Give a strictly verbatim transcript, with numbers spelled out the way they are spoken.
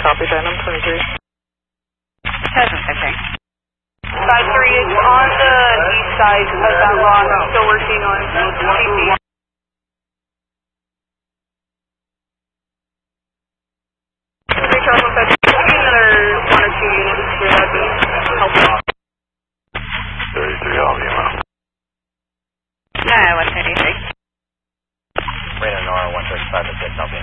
copy that. I'm twenty-three. Cessna fifteen. Side three is on the east side of that rock. Still working on C P. Make sure I'm affected. Maybe another one or two units here. That'd be helpful. thirty-three, all the amount. No, one thirty-three. Radar Nora one thirty-five to six, I'll be